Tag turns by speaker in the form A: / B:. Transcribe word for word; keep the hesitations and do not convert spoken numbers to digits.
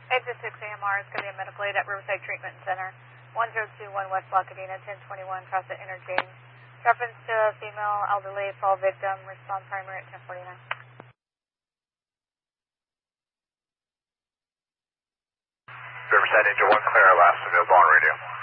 A: eight two six A M R is going to be a medical aid at Riverside Treatment Center, one zero two one West Lacadena, ten twenty-one, cross the interchange. Reference to a female elderly fall victim, respond primary at ten forty-nine.
B: Riverside Angel one, clear, last available on radio.